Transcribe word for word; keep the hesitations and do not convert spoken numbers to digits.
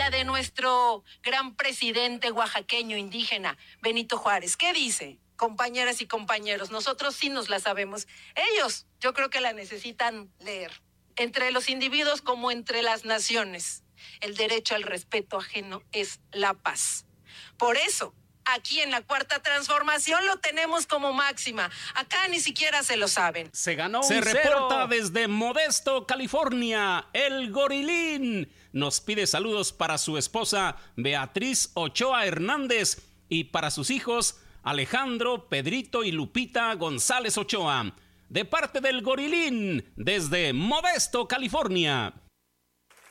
la de nuestro gran presidente oaxaqueño indígena, Benito Juárez. ¿Qué dice? Compañeras y compañeros, nosotros sí nos la sabemos. Ellos, yo creo que la necesitan leer. Entre los individuos como entre las naciones, el derecho al respeto ajeno es la paz. Por eso, aquí en la Cuarta Transformación lo tenemos como máxima. Acá ni siquiera se lo saben. Se ganó Se un reporta cero. desde Modesto, California, el Gorilín. Nos pide saludos para su esposa Beatriz Ochoa Hernández y para sus hijos Alejandro, Pedrito y Lupita González Ochoa. De parte del Gorilín, desde Modesto, California.